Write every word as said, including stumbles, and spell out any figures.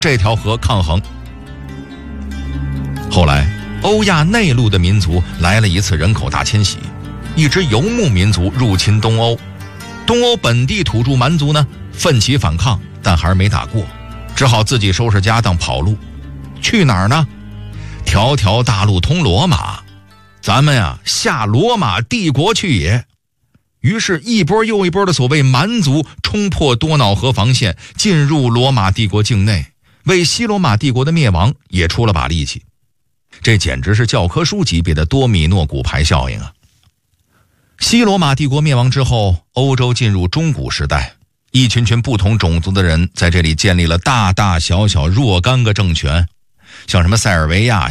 这条河抗衡。后来欧亚内陆的民族来了一次人口大迁徙，一支游牧民族入侵东欧，东欧本地土著蛮族呢奋起反抗，但还是没打过，只好自己收拾家当跑路。去哪儿呢？条条大路通罗马，咱们呀下罗马帝国去也。于是一波又一波的所谓蛮族冲破多瑙河防线，进入罗马帝国境内，为西罗马帝国的灭亡也出了把力气。这简直是教科书级别的多米诺骨牌效应啊！西罗马帝国灭亡之后，欧洲进入中古时代，一群群不同种族的人在这里建立了大大小小若干个政权，像什么塞尔维亚